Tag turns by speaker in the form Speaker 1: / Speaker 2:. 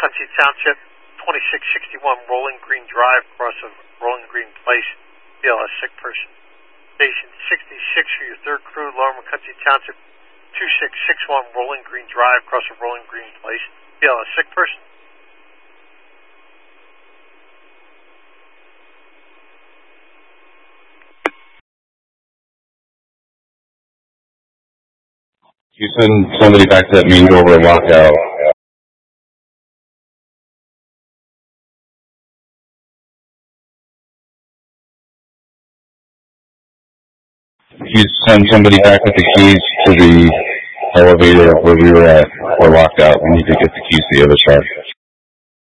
Speaker 1: McCunty Township, 2661 Rolling Green Drive, across of Rolling Green Place. BLS sick person. Station 66 for your third crew, Lower McCunty Township, 2661 Rolling Green Drive, across of Rolling Green Place. BLS sick person.
Speaker 2: You send somebody back to that main door over a lockout. You send somebody back with the keys to the elevator where we were at, or locked out. We need to get the keys to the other side.